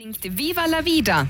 Singt Viva la Vida.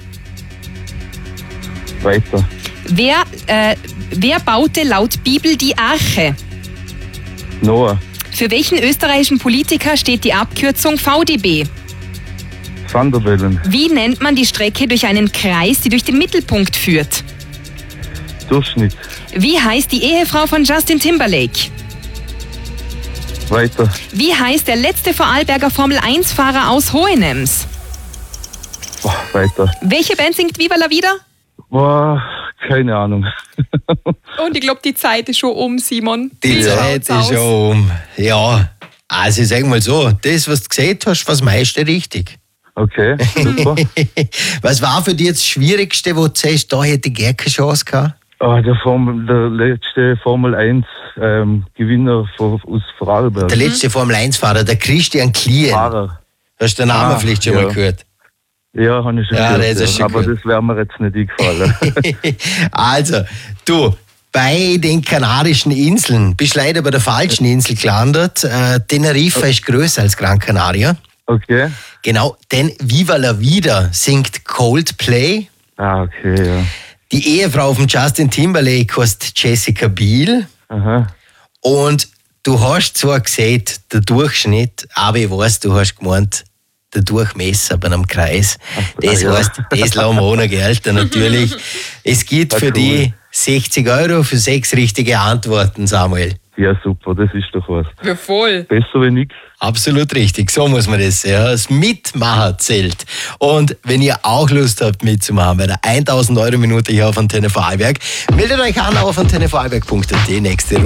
Weiter. Wer baute laut Bibel die Arche? Noah. Für welchen österreichischen Politiker steht die Abkürzung VDB? Van der Bellen. Wie nennt man die Strecke durch einen Kreis, die durch den Mittelpunkt führt? Durchschnitt. Wie heißt die Ehefrau von Justin Timberlake? Weiter. Wie heißt der letzte Vorarlberger Formel-1-Fahrer aus Hohenems? Weiter. Welche Band singt Viva la Vida? Keine Ahnung. Und ich glaube, die Zeit ist schon um, Simon. Die Wie Zeit schaut's ist schon um. Ja, also sag mal so, das, was du gesehen hast, was meiste richtig. Okay, super. Was war für dich jetzt das Schwierigste, wo du sagst, da hätte ich gar keine Chance gehabt? Der letzte Formel 1 Gewinner aus Vorarlberg. Der letzte Formel-1-Fahrer, der Christian Klien. Fahrer. Hast du den Namen vielleicht schon mal gehört? Ja, habe ich schon Ja, gehört. das ist schon aber gut. das wäre mir jetzt nicht eingefallen. Also, du, bei den Kanarischen Inseln bist du leider bei der falschen Insel gelandet. Teneriffa ist größer als Gran Canaria. Okay. Genau, denn Viva la Vida singt Coldplay. Okay, ja. Die Ehefrau von Justin Timberlake heißt Jessica Biel. Aha. Und du hast zwar gesehen, der Durchschnitt, aber ich weiß, du hast gemeint, der Durchmesser bei einem Kreis. Das ja. heißt, das lassen wir ohne Geld natürlich. Es gibt für cool. die 60 € für 6 richtige Antworten, Samuel. Ja, super, das ist doch was. Ja, voll. Besser wie nichts. Absolut richtig, so muss man das sehen. Das Mitmachen zählt. Und wenn ihr auch Lust habt mitzumachen bei der 1000 € Minute hier auf Antenne Vorarlberg, meldet euch an auf antennevorarlberg.at. Nächste